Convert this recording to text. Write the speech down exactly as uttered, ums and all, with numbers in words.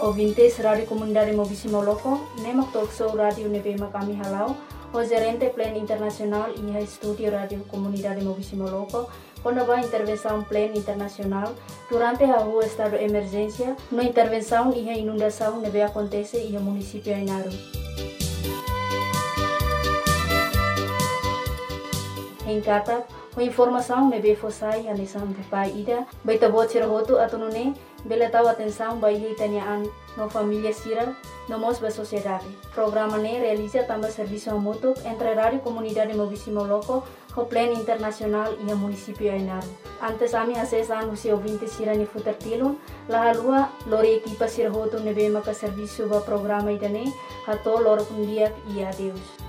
ouvintes Rádio Comunidade Mobisi Moloko, nemak talk show rádio nebema kami halau, o gerente Plan Internacional e estúdio Rádio Comunidade Mobisi Moloko, quando a intervenção Plan Internacional durante a rua estado de emergência, no intervenção e a inundação nebe acontece e o município Ainaru. Em Kata, a informação nebe fossai a lição de pai ida, baita bot sirahoto atunune, bela tahu atenção bai hitaniaan no família sira, no mos ba sociedade. Programa ne realiza também serviço mútuo entre Rádio Comunidade Mobisi Moloko, o Plan Internacional e o município Ainaru. Antes ami acesan usi ouvinte sira ni futertilun, la halua lori equipa sirahoto nebe maka serviço ba programa idane, hato loro kundiak e adeus.